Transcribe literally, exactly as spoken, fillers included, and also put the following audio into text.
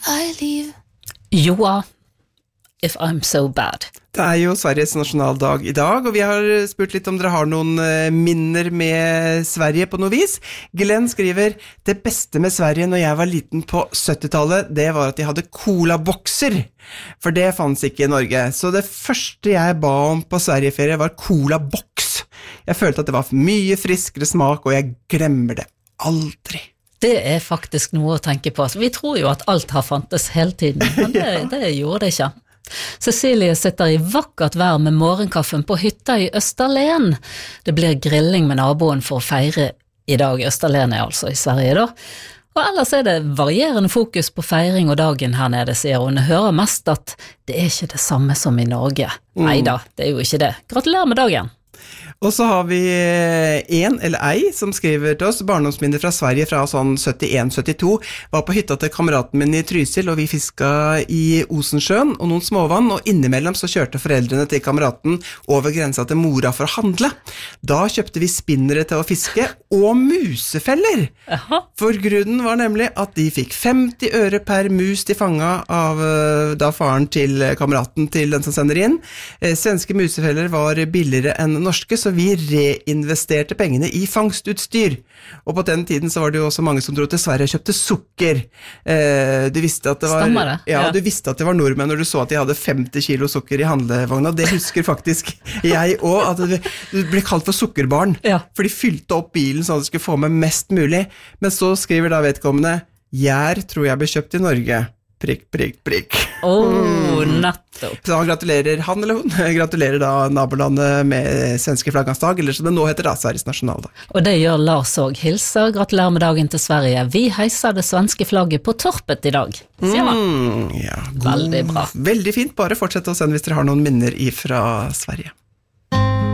liv. Joa, if I'm so bad. Det er jo Sveriges nasjonaldag i dag, og vi har spurt litt om dere har noen minner med Sverige på noe vis. Glenn skriver, det beste med Sverige når jeg var liten på syttitallet, det var at de hadde cola-bokser, for det fanns ikke i Norge. Så det første jeg ba om på Sverigeferie var cola-boks. Jeg følte at det var mye friskere smak, og jeg glemmer det aldri. Det er faktisk noe å tenke på. Vi tror jo at alt har fantes hele tiden, men det, det gjorde det ikke. Cecilie sitter i vakkert vær med morgenkaffen på hytta i Österlen. Det blir grilling med naboen for å feire i dag. Österlen er altså i Sverige da. Og ellers er det varierende fokus på feiring og dagen her nede, sier hun. Hører mest at det er ikke det samme som i Norge. Mm. Neida, det er jo ikke det. Gratulerer med dagen. Og så har vi en eller ei som skriver til oss, barndomsminner fra Sverige fra sånn syttien syttito, var på hytta til kameraten min i Trysil, og vi fisket i Osensjøen og noen småvann, og innimellom så kjørte foreldrene til kameraten over grensa til Mora for å handle. Da kjøpte vi spinnere til å fiske, og musefeller! Aha. For grunnen var nemlig at de fikk femti øre per mus de fanget av da faren til kameraten til den som sender inn. Svenske musefeller var billigere enn norske, så vi reinvesterte pengene i fangstutstyr. Og på den tiden så var det jo også mange som dro til Sverige og kjøpte sukker. Eh, du visste at det var, Stemmer det? Ja, Ja. du visste at det var nordmenn når du så at de hadde femti kilo sukker i handlevogna. Det husker faktisk jeg også, at det, det ble kalt for sukkerbarn. Ja. For de fylte opp bilen sånn at de skulle få med mest mulig. Men så skriver da vedkommende, «Gjær tror jeg ble kjøpt i Norge». Prikk, prikk, prikk. Åh, oh, nettopp. Så han gratulerer, han eller hun, gratulerer da nabolandet med svenske flaggansdag, eller som det nå heter da, Sveriges nasjonaldag. Og det gjør Lars og hilser. Gratulerer med dagen til Sverige. Vi heiser det svenske flagget på torpet i dag, sier man. Mm, ja, god. Veldig bra. Veldig fint, bare fortsett å sende hvis dere har noen minner ifra Sverige.